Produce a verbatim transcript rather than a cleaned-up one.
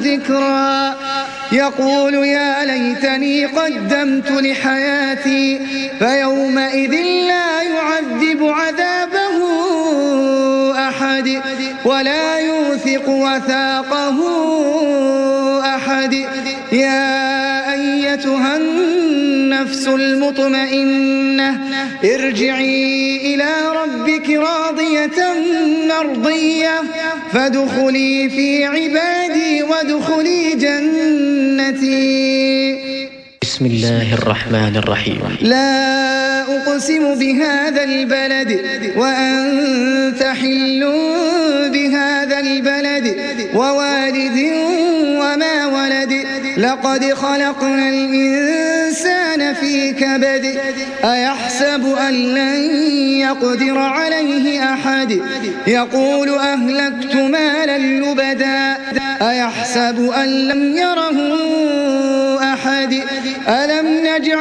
الذكرى يقول يا ليتني قدمت لحياتي فيومئذ لا يعذب عذابه أحد ولا يوثق وثاقه أحد. يا أيتها النفس المطمئنة ارجعي إلى ربك راضية مرضية فادخلي في عبادي وادخلي جنتي. بسم الله الرحمن الرحيم. لا أقسم بهذا البلد وأنت حل بهذا البلد ووالد وما ولد لقد خلقنا الإنسان في كبد أيحسب أن لن يقدر عليه أحد يقول أهلكت مالا لبدا أيحسب أن لم يره أحد ألم نجعل